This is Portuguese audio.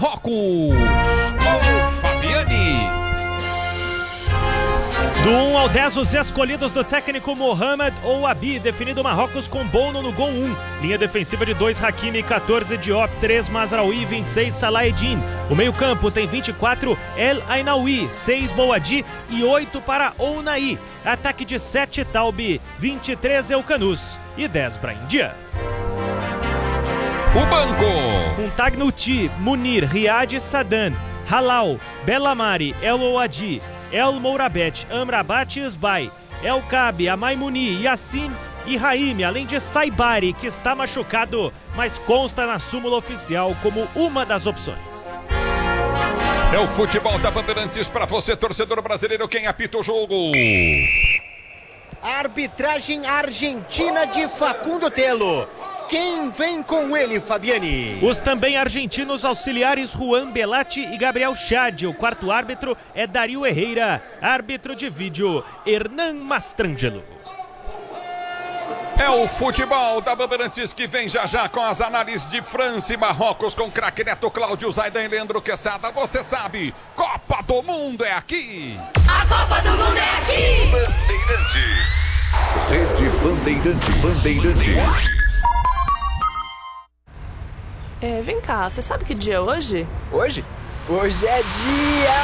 Marrocos ou Fabiani. Do 1 ao 10, os escolhidos do técnico Mohamed Ouabi, definido Marrocos com Bono no gol 1. Linha defensiva de 2, Hakimi, 14, Diop, 3, Mazraoui, 26, Salah Eddin. O meio-campo tem 24, El Ainaoui, 6, Boadi e 8 para Ounahi. Ataque de 7, Taubi, 23, Elkanous e 10, Brahim Dias. O banco. Com Tagnuti, Munir, Riad e Sadan, Halal, Bellamari, El Ouadi, El Mourabet, Amrabat e Isbai, El Kabi, Amaimuni, Yassin e Raime, além de Saibari, que está machucado, mas consta na súmula oficial como uma das opções. É o futebol da Bandeirantes para você, torcedor brasileiro, quem apita o jogo. Arbitragem argentina de Facundo Telo. Quem vem com ele, Fabiani? Os também argentinos auxiliares Juan Belatti e Gabriel Chad. O quarto árbitro é Dario Herrera. Árbitro de vídeo, Hernan Mastrangelo. É o futebol da Bandeirantes que vem já com as análises de França e Marrocos com craque Neto, Cláudio Zaidan e Leandro Quesada. Você sabe, Copa do Mundo é aqui. A Copa do Mundo é aqui. Bandeirantes. Rede Bandeirantes. Vem cá, você sabe que dia é hoje? Hoje? Hoje é dia